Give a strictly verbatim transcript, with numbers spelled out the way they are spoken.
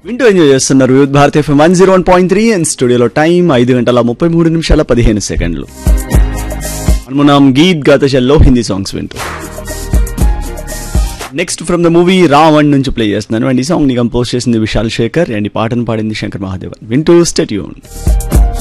వింటూ ఎంజాయ్ చేస్తున్నారు youth Bharat FM one zero one point three and స్టూడియోలో టైం ఐదు గంటల ముప్పై మూడు నిమిషాల పదిహేను సెకండ్లు. మనం గీత్ గాతశల్లో హిందీ సాంగ్స్ వింటూ next from the movie Raavan నుంచి ప్లే చేస్తున్నాను. అండ్ ఈ సాంగ్ ని కంపోజ్ చేసింది విశాల్ శేఖర్ అండ్ ఈ పాటను పాడింది శంకర్ మహాదేవన్. వింటూ స్టే ట్యూన్.